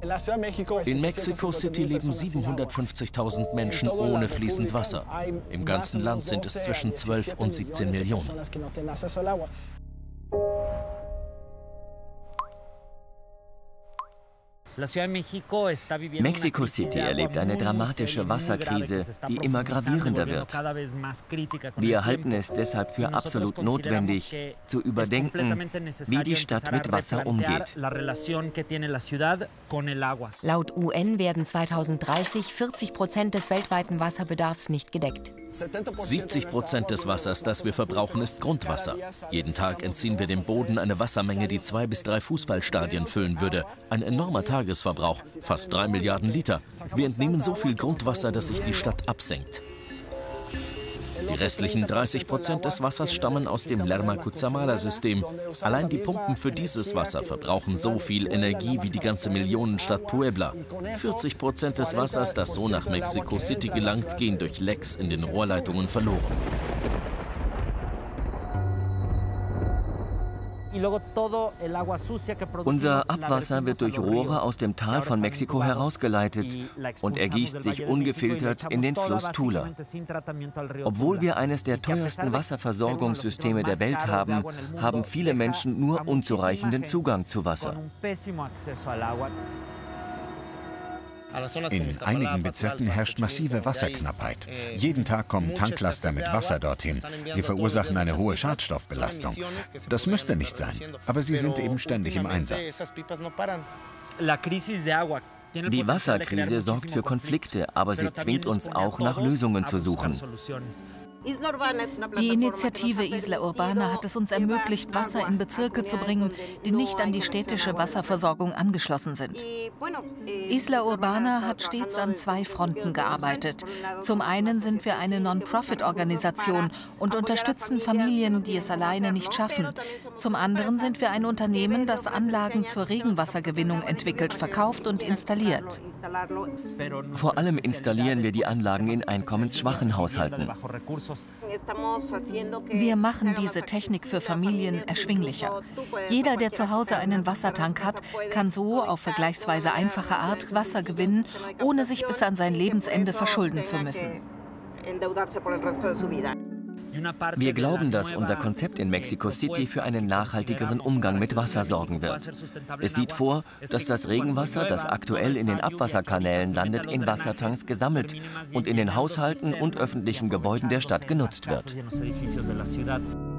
In Mexico City leben 750.000 Menschen ohne fließend Wasser. Im ganzen Land sind es zwischen 12 und 17 Millionen. Mexico City erlebt eine dramatische Wasserkrise, die immer gravierender wird. Wir halten es deshalb für absolut notwendig, zu überdenken, wie die Stadt mit Wasser umgeht. Laut UN werden 2030 40% des weltweiten Wasserbedarfs nicht gedeckt. 70% des Wassers, das wir verbrauchen, ist Grundwasser. Jeden Tag entziehen wir dem Boden eine Wassermenge, die 2 bis 3 Fußballstadien füllen würde. Ein enormer Tagesverbrauch, fast 3 Milliarden Liter. Wir entnehmen so viel Grundwasser, dass sich die Stadt absenkt. Die restlichen 30% des Wassers stammen aus dem Lerma-Cutzamala-System. Allein die Pumpen für dieses Wasser verbrauchen so viel Energie wie die ganze Millionenstadt Puebla. 40% des Wassers, das so nach Mexico City gelangt, gehen durch Lecks in den Rohrleitungen verloren. Unser Abwasser wird durch Rohre aus dem Tal von Mexiko herausgeleitet und ergießt sich ungefiltert in den Fluss Tula. Obwohl wir eines der teuersten Wasserversorgungssysteme der Welt haben, haben viele Menschen nur unzureichenden Zugang zu Wasser. In einigen Bezirken herrscht massive Wasserknappheit. Jeden Tag kommen Tanklaster mit Wasser dorthin. Sie verursachen eine hohe Schadstoffbelastung. Das müsste nicht sein, aber sie sind eben ständig im Einsatz. Die Wasserkrise sorgt für Konflikte, aber sie zwingt uns auch, nach Lösungen zu suchen. Die Initiative Isla Urbana hat es uns ermöglicht, Wasser in Bezirke zu bringen, die nicht an die städtische Wasserversorgung angeschlossen sind. Isla Urbana hat stets an 2 Fronten gearbeitet. Zum einen sind wir eine Non-Profit-Organisation und unterstützen Familien, die es alleine nicht schaffen. Zum anderen sind wir ein Unternehmen, das Anlagen zur Regenwassergewinnung entwickelt, verkauft und installiert. Vor allem installieren wir die Anlagen in einkommensschwachen Haushalten. Wir machen diese Technik für Familien erschwinglicher. Jeder, der zu Hause einen Wassertank hat, kann so auf vergleichsweise einfache Art Wasser gewinnen, ohne sich bis an sein Lebensende verschulden zu müssen. Wir glauben, dass unser Konzept in Mexico City für einen nachhaltigeren Umgang mit Wasser sorgen wird. Es sieht vor, dass das Regenwasser, das aktuell in den Abwasserkanälen landet, in Wassertanks gesammelt und in den Haushalten und öffentlichen Gebäuden der Stadt genutzt wird.